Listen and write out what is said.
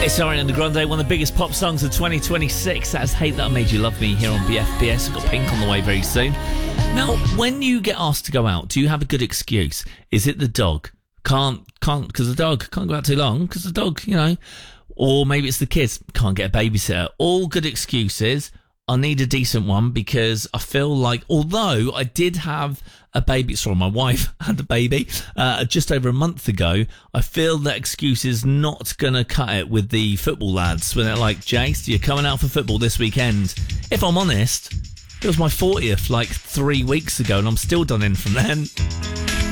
It's Ariana Grande, one of the biggest pop songs of 2026. That's Hate That I Made You Love Me here on BFBS. We've got Pink on the way very soon. Now, when you get asked to go out, do you have a good excuse? Is it the dog? Can't, because the dog can't go out too long, because the dog, or maybe it's the kids, can't get a babysitter. All good excuses. I need a decent one because I feel like, although I did have a baby, my wife had a baby just over a month ago, I feel that excuse is not going to cut it with the football lads when they're like, Jace, you're coming out for football this weekend. If I'm honest, it was my 40th like 3 weeks ago and I'm still done in from then.